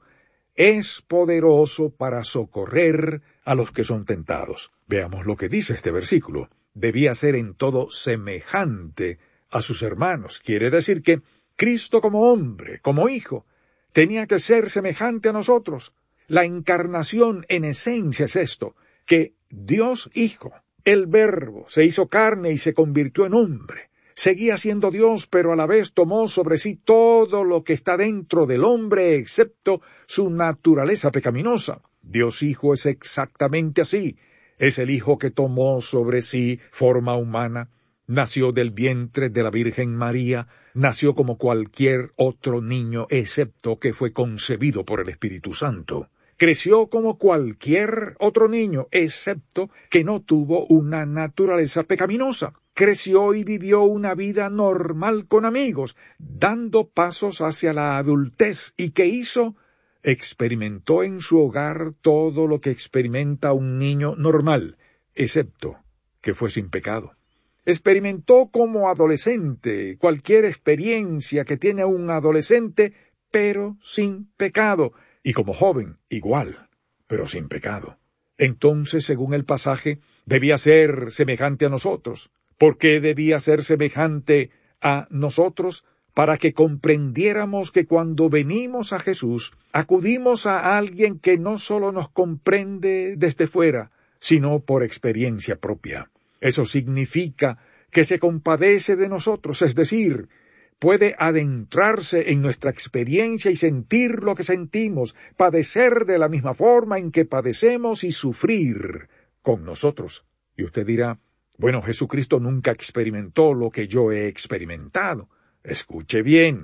es poderoso para socorrer a los que son tentados. Veamos lo que dice este versículo. Debía ser en todo semejante a sus hermanos. Quiere decir que Cristo como hombre, como hijo, tenía que ser semejante a nosotros. La encarnación en esencia es esto, que Dios Hijo, el Verbo, se hizo carne y se convirtió en hombre. Seguía siendo Dios, pero a la vez tomó sobre sí todo lo que está dentro del hombre, excepto su naturaleza pecaminosa. Dios Hijo es exactamente así. Es el Hijo que tomó sobre sí forma humana, nació del vientre de la Virgen María, nació como cualquier otro niño, excepto que fue concebido por el Espíritu Santo. Creció como cualquier otro niño, excepto que no tuvo una naturaleza pecaminosa. Creció y vivió una vida normal con amigos, dando pasos hacia la adultez. ¿Y qué hizo? Experimentó en su hogar todo lo que experimenta un niño normal, excepto que fue sin pecado. Experimentó como adolescente cualquier experiencia que tiene un adolescente, pero sin pecado. Y como joven, igual, pero sin pecado. Entonces, según el pasaje, debía ser semejante a nosotros. ¿Por qué debía ser semejante a nosotros? Para que comprendiéramos que cuando venimos a Jesús, acudimos a alguien que no solo nos comprende desde fuera, sino por experiencia propia. Eso significa que se compadece de nosotros, es decir, puede adentrarse en nuestra experiencia y sentir lo que sentimos, padecer de la misma forma en que padecemos y sufrir con nosotros. Y usted dirá: bueno, Jesucristo nunca experimentó lo que yo he experimentado. Escuche bien,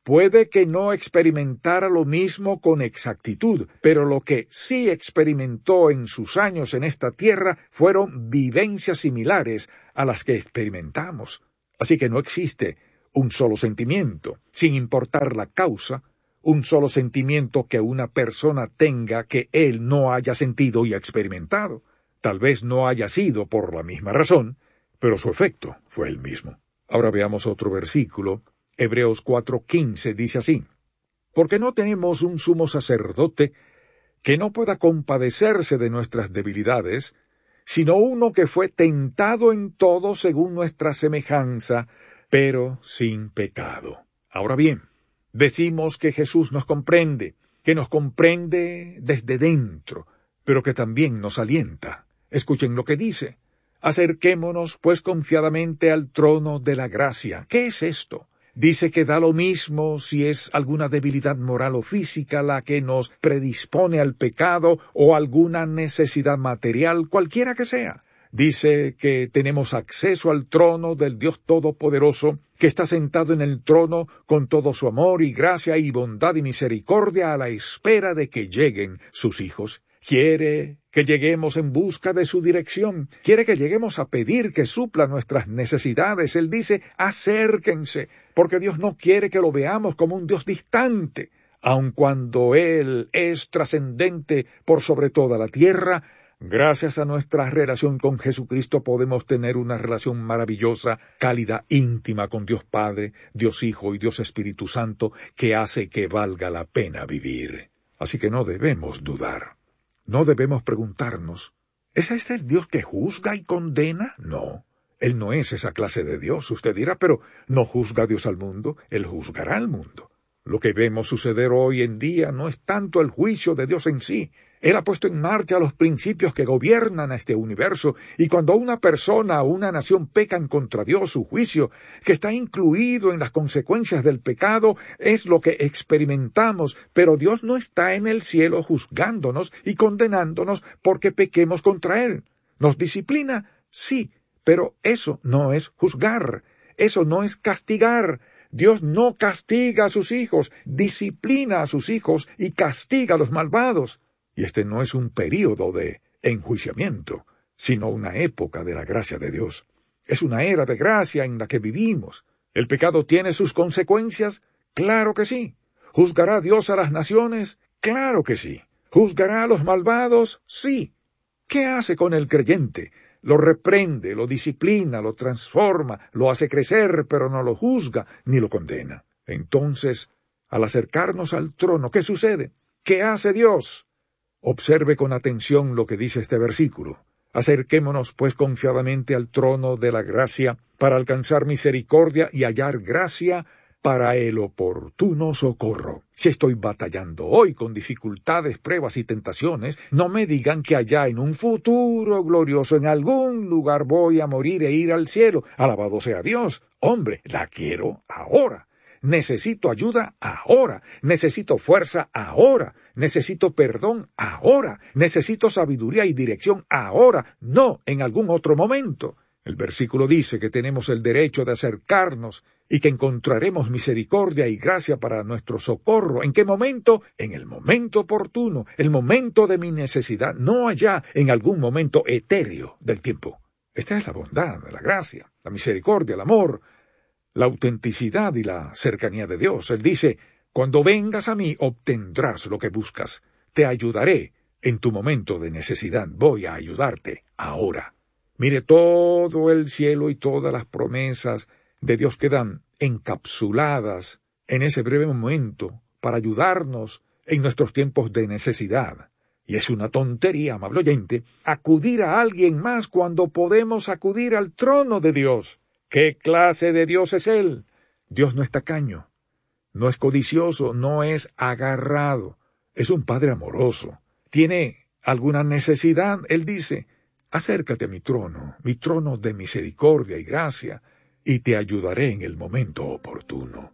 Puede que no experimentara lo mismo con exactitud, pero lo que sí experimentó en sus años en esta tierra fueron vivencias similares a las que experimentamos. Así que no existe un solo sentimiento, sin importar la causa, un solo sentimiento que una persona tenga que él no haya sentido y experimentado. Tal vez no haya sido por la misma razón, pero su efecto fue el mismo. Ahora veamos otro versículo. Hebreos cuatro quince dice así: porque no tenemos un sumo sacerdote que no pueda compadecerse de nuestras debilidades, sino uno que fue tentado en todo según nuestra semejanza, pero sin pecado. Ahora bien, decimos que Jesús nos comprende, que nos comprende desde dentro, pero que también nos alienta. Escuchen lo que dice: acerquémonos pues confiadamente al trono de la gracia. ¿Qué es esto? Dice que da lo mismo si es alguna debilidad moral o física la que nos predispone al pecado o alguna necesidad material, cualquiera que sea. Dice que tenemos acceso al trono del Dios Todopoderoso, que está sentado en el trono con todo su amor y gracia y bondad y misericordia a la espera de que lleguen sus hijos. Quiere que lleguemos en busca de su dirección. Quiere que lleguemos a pedir que supla nuestras necesidades. Él dice, acérquense, porque Dios no quiere que lo veamos como un Dios distante. Aun cuando Él es trascendente por sobre toda la tierra, gracias a nuestra relación con Jesucristo podemos tener una relación maravillosa, cálida, íntima con Dios Padre, Dios Hijo y Dios Espíritu Santo, que hace que valga la pena vivir. Así que no debemos dudar. No debemos preguntarnos, ¿es este el Dios que juzga y condena? No, Él no es esa clase de Dios. Usted dirá, pero ¿no juzga Dios al mundo? Él juzgará al mundo. Lo que vemos suceder hoy en día no es tanto el juicio de Dios en sí. Él ha puesto en marcha los principios que gobiernan a este universo, y cuando una persona o una nación pecan contra Dios, su juicio, que está incluido en las consecuencias del pecado, es lo que experimentamos, pero Dios no está en el cielo juzgándonos y condenándonos porque pequemos contra Él. ¿Nos disciplina? Sí, pero eso no es juzgar, eso no es castigar. Dios no castiga a sus hijos, disciplina a sus hijos y castiga a los malvados. Y este no es un período de enjuiciamiento, sino una época de la gracia de Dios. Es una era de gracia en la que vivimos. ¿El pecado tiene sus consecuencias? Claro que sí. ¿Juzgará Dios a las naciones? Claro que sí. ¿Juzgará a los malvados? Sí. ¿Qué hace con el creyente? Lo reprende, lo disciplina, lo transforma, lo hace crecer, pero no lo juzga ni lo condena. Entonces, al acercarnos al trono, ¿qué sucede? ¿Qué hace Dios? Observe con atención lo que dice este versículo. Acerquémonos pues confiadamente al trono de la gracia para alcanzar misericordia y hallar gracia para el oportuno socorro. Si estoy batallando hoy con dificultades, pruebas y tentaciones, no me digan que allá en un futuro glorioso, en algún lugar voy a morir e ir al cielo. Alabado sea Dios. Hombre, la quiero ahora. Necesito ayuda ahora, necesito fuerza ahora, necesito perdón ahora, necesito sabiduría y dirección ahora, no en algún otro momento. El versículo dice que tenemos el derecho de acercarnos y que encontraremos misericordia y gracia para nuestro socorro. ¿En qué momento? En el momento oportuno, el momento de mi necesidad, no allá en algún momento etéreo del tiempo. Esta es la bondad, la gracia, la misericordia, el amor, la autenticidad y la cercanía de Dios. Él dice, cuando vengas a mí obtendrás lo que buscas. Te ayudaré en tu momento de necesidad. Voy a ayudarte ahora. Mire, todo el cielo y todas las promesas de Dios quedan encapsuladas en ese breve momento para ayudarnos en nuestros tiempos de necesidad. Y es una tontería, amable oyente, acudir a alguien más cuando podemos acudir al trono de Dios. ¿Qué clase de Dios es Él? Dios no es tacaño, no es codicioso, no es agarrado. Es un Padre amoroso. ¿Tiene alguna necesidad? Él dice, acércate a mi trono, mi trono de misericordia y gracia, y te ayudaré en el momento oportuno.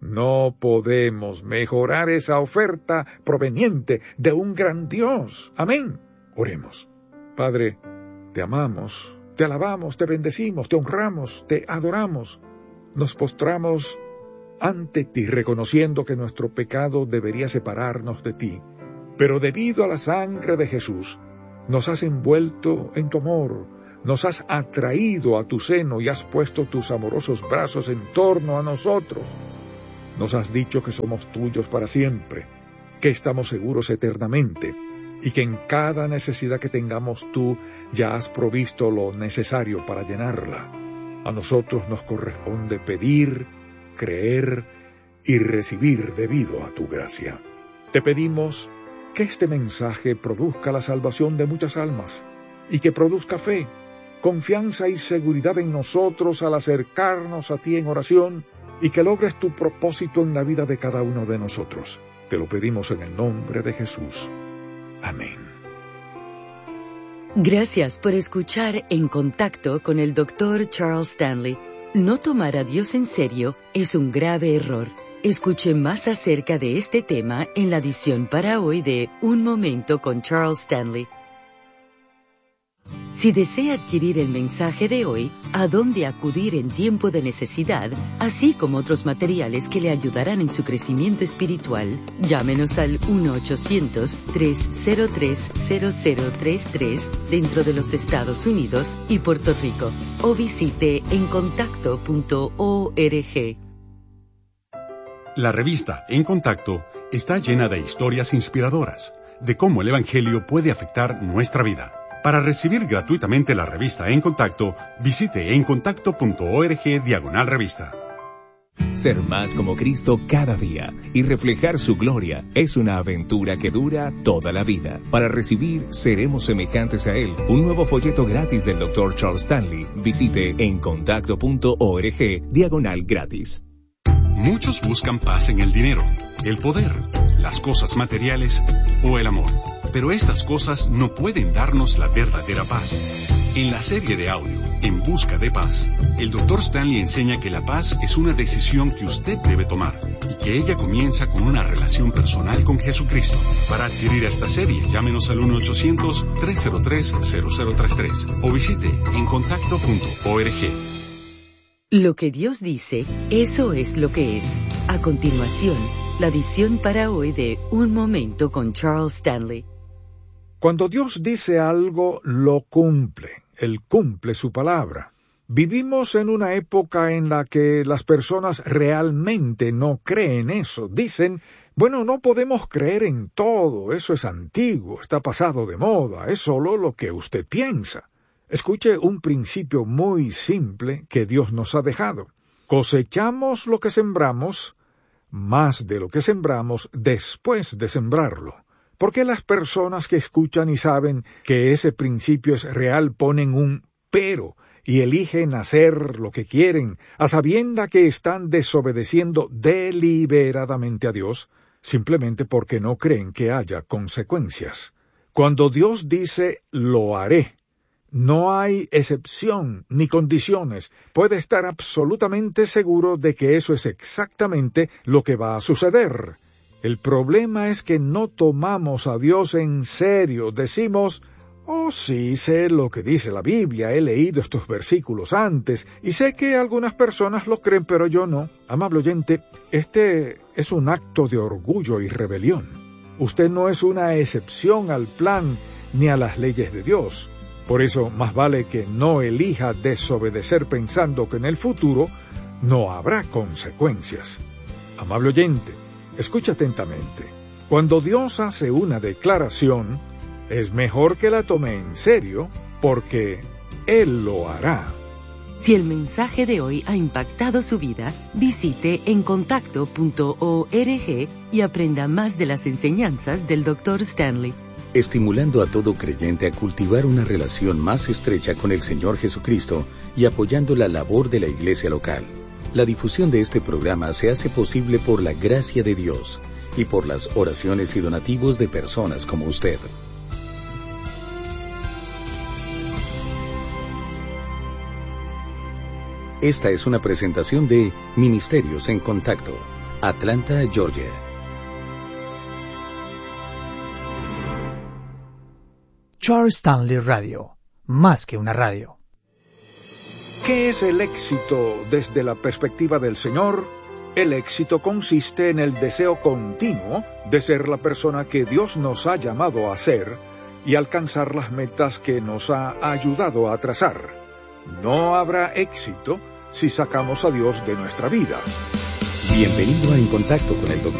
No podemos mejorar esa oferta proveniente de un gran Dios. Amén. Oremos. Padre, te amamos. Te alabamos, te bendecimos, te honramos, te adoramos. Nos postramos ante ti, reconociendo que nuestro pecado debería separarnos de ti. Pero debido a la sangre de Jesús, nos has envuelto en tu amor, nos has atraído a tu seno y has puesto tus amorosos brazos en torno a nosotros. Nos has dicho que somos tuyos para siempre, que estamos seguros eternamente, y que en cada necesidad que tengamos tú ya has provisto lo necesario para llenarla. A nosotros nos corresponde pedir, creer y recibir debido a tu gracia. Te pedimos que este mensaje produzca la salvación de muchas almas y que produzca fe, confianza y seguridad en nosotros al acercarnos a ti en oración y que logres tu propósito en la vida de cada uno de nosotros. Te lo pedimos en el nombre de Jesús. Amén. Gracias por escuchar En Contacto con el doctor Charles Stanley. No tomar a Dios en serio es un grave error. Escuche más acerca de este tema en la edición para hoy de Un Momento con Charles Stanley. Si desea adquirir el mensaje de hoy, a dónde acudir en tiempo de necesidad, así como otros materiales que le ayudarán en su crecimiento espiritual, llámenos al uno ochocientos, tres cero tres, cero cero tres tres dentro de los Estados Unidos y Puerto Rico, o visite en contacto punto org. La revista En Contacto está llena de historias inspiradoras de cómo el Evangelio puede afectar nuestra vida. Para recibir gratuitamente la revista En Contacto, visite en contacto punto org diagonal revista. Ser más como Cristo cada día y reflejar su gloria es una aventura que dura toda la vida. Para recibir Seremos semejantes a Él, un nuevo folleto gratis del doctor Charles Stanley, visite en contacto punto org diagonal gratis. Muchos buscan paz en el dinero, el poder, las cosas materiales o el amor. Pero estas cosas no pueden darnos la verdadera paz. En la serie de audio, En Busca de Paz, el doctor Stanley enseña que la paz es una decisión que usted debe tomar y que ella comienza con una relación personal con Jesucristo. Para adquirir esta serie, llámenos al uno ochocientos, tres cero tres, cero cero tres tres o visite en contacto punto org. Lo que Dios dice, eso es lo que es. A continuación, la edición para hoy de Un Momento con Charles Stanley. Cuando Dios dice algo, lo cumple. Él cumple su palabra. Vivimos en una época en la que las personas realmente no creen eso. Dicen, bueno, no podemos creer en todo, eso es antiguo, está pasado de moda, es solo lo que usted piensa. Escuche un principio muy simple que Dios nos ha dejado. Cosechamos lo que sembramos, más de lo que sembramos después de sembrarlo. ¿Por qué las personas que escuchan y saben que ese principio es real ponen un pero y eligen hacer lo que quieren, a sabienda que están desobedeciendo deliberadamente a Dios, simplemente porque no creen que haya consecuencias? Cuando Dios dice, lo haré, no hay excepción ni condiciones. Puede estar absolutamente seguro de que eso es exactamente lo que va a suceder. El problema es que no tomamos a Dios en serio. Decimos, oh sí, sé lo que dice la Biblia, he leído estos versículos antes, y sé que algunas personas lo creen, pero yo no. Amable oyente, este es un acto de orgullo y rebelión. Usted no es una excepción al plan ni a las leyes de Dios. Por eso, más vale que no elija desobedecer pensando que en el futuro no habrá consecuencias. Amable oyente, escucha atentamente. Cuando Dios hace una declaración, es mejor que la tome en serio, porque Él lo hará. Si el mensaje de hoy ha impactado su vida, visite en contacto punto org y aprenda más de las enseñanzas del doctor Stanley. Estimulando a todo creyente a cultivar una relación más estrecha con el Señor Jesucristo y apoyando la labor de la iglesia local. La difusión de este programa se hace posible por la gracia de Dios y por las oraciones y donativos de personas como usted. Esta es una presentación de Ministerios en Contacto, Atlanta, Georgia. Charles Stanley Radio, más que una radio. ¿Qué es el éxito desde la perspectiva del Señor? El éxito consiste en el deseo continuo de ser la persona que Dios nos ha llamado a ser y alcanzar las metas que nos ha ayudado a trazar. No habrá éxito si sacamos a Dios de nuestra vida. Bienvenido a En Contacto con el doctor